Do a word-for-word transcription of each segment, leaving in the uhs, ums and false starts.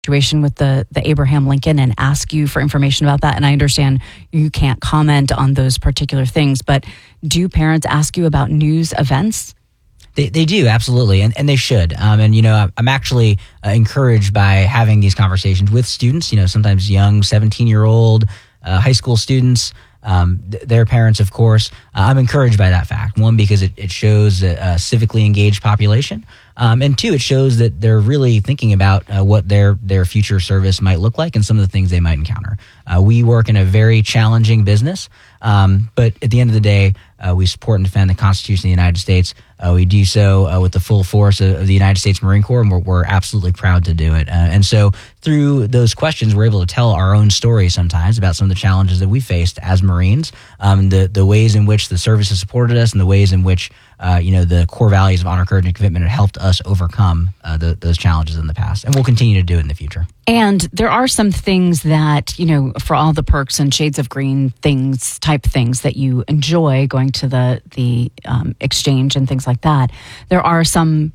situation with the, the Abraham Lincoln and ask you for information about that? And I understand you can't comment on those particular things, but do parents ask you about news events? They they do, absolutely, and, and they should. Um, and, you know, I'm actually uh, encouraged by having these conversations with students, you know, sometimes young seventeen-year-old uh, high school students, um, th- their parents, of course. Uh, I'm encouraged by that fact. One, because it, it shows a, a civically engaged population. Um, and two, it shows that they're really thinking about uh, what their, their future service might look like and some of the things they might encounter. Uh, we work in a very challenging business, um, but at the end of the day, uh, we support and defend the Constitution of the United States. Uh, we do so uh, with the full force of, of the United States Marine Corps, and we're, we're absolutely proud to do it. Uh, and so through those questions, we're able to tell our own story sometimes about some of the challenges that we faced as Marines, um, the, the ways in which the service has supported us, and the ways in which Uh, you know, the core values of honor, courage, and commitment have helped us overcome uh, the, those challenges in the past. And we'll continue to do it in the future. And there are some things that, you know, for all the perks and shades of green things, type things that you enjoy going to the, the um, exchange and things like that, there are some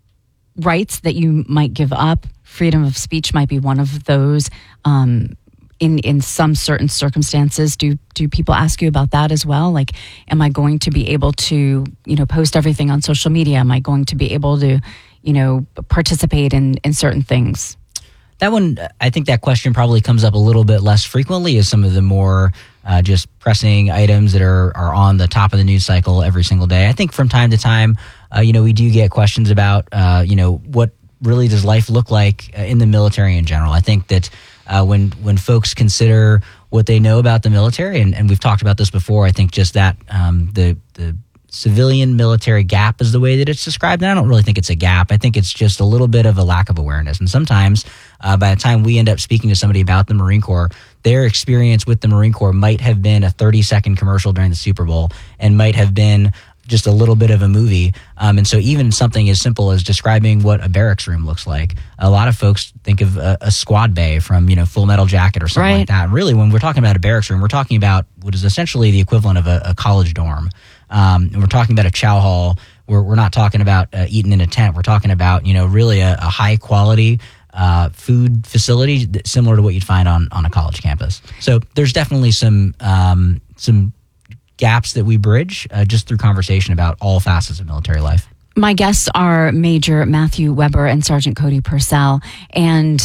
rights that you might give up. Freedom of speech might be one of those. Um, in, in some certain circumstances, do do people ask you about that as well? Like, am I going to be able to, you know, post everything on social media? Am I going to be able to, you know, participate in, in certain things? That one, I think that question probably comes up a little bit less frequently as some of the more uh, just pressing items that are, are on the top of the news cycle every single day. I think from time to time, uh, you know, we do get questions about, uh, you know, what really does life look like uh, in the military in general. I think that uh, when when folks consider what they know about the military, and, and we've talked about this before, I think just that um, the the civilian military gap is the way that it's described. And I don't really think it's a gap. I think it's just a little bit of a lack of awareness. And sometimes uh, by the time we end up speaking to somebody about the Marine Corps, their experience with the Marine Corps might have been a thirty second commercial during the Super Bowl and might have been just a little bit of a movie. Um, and so even something as simple as describing what a barracks room looks like, a lot of folks think of a, a squad bay from, you know, Full Metal Jacket or something right. like that. And really, when we're talking about a barracks room, we're talking about what is essentially the equivalent of a, a college dorm. Um, and we're talking about a chow hall. We're, we're not talking about uh, eating in a tent. We're talking about, you know, really a, a high quality uh, food facility that, similar to what you'd find on, on a college campus. So there's definitely some um, some gaps that we bridge uh, just through conversation about all facets of military life. My guests are Major Matthew Weber and Sergeant Cody Purcell. And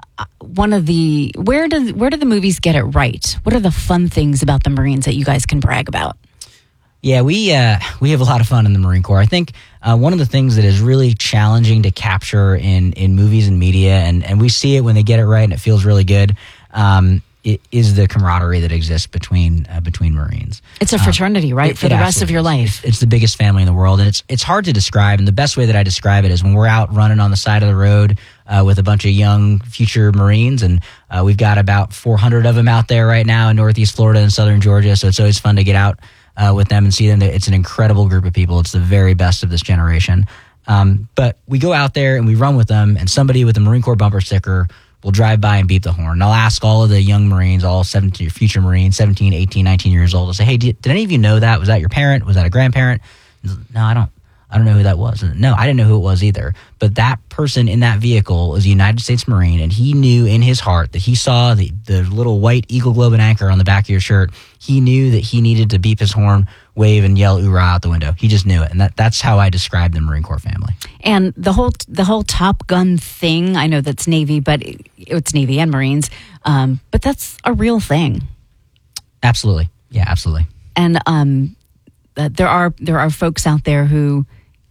one of the, where do, where do the movies get it right? What are the fun things about the Marines that you guys can brag about? Yeah, we uh, we have a lot of fun in the Marine Corps. I think uh, one of the things that is really challenging to capture in, in movies and media, and, and we see it when they get it right and it feels really good, um, it is the camaraderie that exists between uh, between Marines. It's a fraternity, um, right, it, for it the rest of your life. It's, it's the biggest family in the world, and it's it's hard to describe. And the best way that I describe it is when we're out running on the side of the road uh, with a bunch of young future Marines, and uh, we've got about four hundred of them out there right now in Northeast Florida and Southern Georgia, so it's always fun to get out uh, with them and see them. It's an incredible group of people. It's the very best of this generation. Um, but we go out there and we run with them, and somebody with a Marine Corps bumper sticker will drive by and beep the horn. And I'll ask all of the young Marines, all seventeen future Marines, seventeen, eighteen, nineteen years old, I'll say, hey, did, did any of you know that? Was that your parent? Was that a grandparent? No, I don't. I don't know who that was. No, I didn't know who it was either. But that person in that vehicle is a United States Marine, and he knew in his heart that he saw the, the little white Eagle Globe and anchor on the back of your shirt. He knew that he needed to beep his horn, wave, and yell "Oorah" out the window. He just knew it, and that, that's how I describe the Marine Corps family. And the whole the whole Top Gun thing, I know that's Navy, but it, it's Navy and Marines, um, but that's a real thing. Absolutely, yeah, absolutely. And um, uh, there are there are folks out there who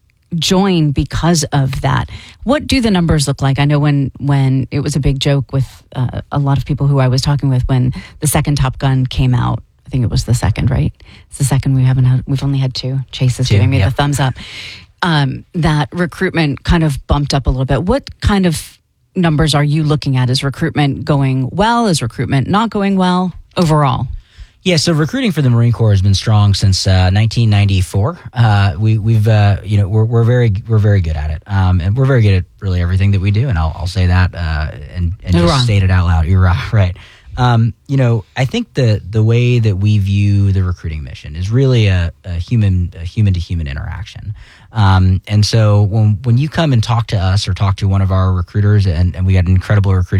join because of that. What do the numbers look like? I know when when it was a big joke with uh, a lot of people who I was talking with when the second Top Gun came out. I think it was the second, right? It's the second. We haven't had. We've only had two. Chase is two, giving me yep. the thumbs up. Um, that recruitment kind of bumped up a little bit. What kind of numbers are you looking at? Is recruitment going well? Is recruitment not going well overall? Yeah, so recruiting for the Marine Corps has been strong since uh, nineteen ninety-four. Uh, we, we've, uh, you know, we're, we're very, we're very good at it, um, and we're very good at really everything that we do. And I'll, I'll say that uh, and, and just state it out loud. You're right, right. Um, you know, I think the the way that we view the recruiting mission is really a, a human a human to human interaction. Um, and so when when you come and talk to us or talk to one of our recruiters, and, and we had an incredible recruiting